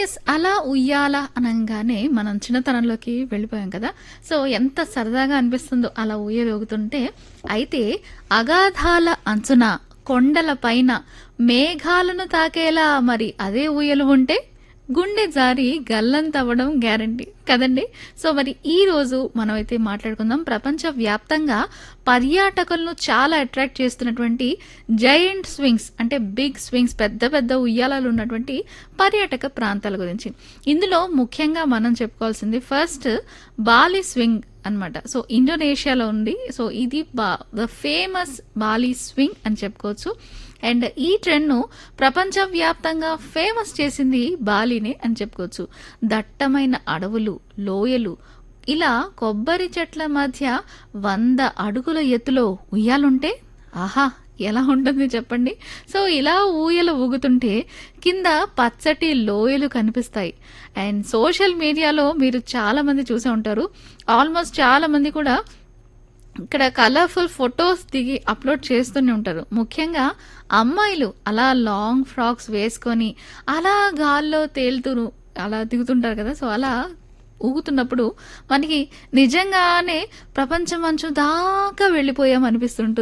Yes. అలా ఉయ్యాల అనంగానే మనం చిన్నతనంలోకి వెళ్ళిపోయాం కదా! సో, ఎంత సరదాగా అనిపిస్తుందో అలా ఊయలూగుతుంటే. అయితే అగాధాల అంచున, కొండల పైన, మేఘాలను తాకేలా మరి అదే ఊయలు ఉంటే గుండె జారి గల్లంతవ్వడం గ్యారంటీ కదండీ! సో, మరి ఈరోజు మనమైతే మాట్లాడుకుందాం ప్రపంచవ్యాప్తంగా పర్యాటకులను చాలా అట్రాక్ట్ చేస్తున్నటువంటి జైంట్ స్వింగ్స్ అంటే బిగ్ స్వింగ్స్ పెద్ద పెద్ద ఉయ్యాలాలు ఉన్నటువంటి పర్యాటక ప్రాంతాల గురించి. ఇందులో ముఖ్యంగా మనం చెప్పుకోవాల్సింది ఫస్ట్ బాలి స్వింగ్ అన్నమాట. సో, ఇండోనేషియాలో ఉంది. సో, ఇది ద ఫేమస్ బాలి స్వింగ్ అని చెప్పుకోవచ్చు. అండ్ ఈ ట్రెండ్‌ను ప్రపంచవ్యాప్తంగా ఫేమస్ చేసింది బాలినే అని చెప్పుకోవచ్చు. దట్టమైన అడవులు, లోయలు ఇలా కొబ్బరి చెట్ల మధ్య 100 అడుగుల ఎత్తులో ఉయ్యాలుంటే ఆహా! ఎలా ఉంటుంది చెప్పండి. సో, ఇలా ఊయల ఊగుతుంటే కింద పచ్చటి లోయలు కనిపిస్తాయి. అండ్ సోషల్ మీడియాలో మీరు చాలా మంది చూసే ఉంటారు. ఆల్మోస్ట్ చాలా మంది కూడా ఇక్కడ కలర్‌ఫుల్ ఫోటోస్ దిగి అప్‌లోడ్ చేస్తూనే ఉంటారు. ముఖ్యంగా అమ్మాయిలు అలా లాంగ్ ఫ్రాక్స్ వేసుకొని అలా గాల్లో తేలుతూను అలా దిగుతుంటారు కదా! సో, అలా ఊగుతున్నప్పుడు మనకి నిజంగానే ప్రపంచం అంచు దాకా వెళ్ళిపోయాం అనిపిస్తుంటుంది.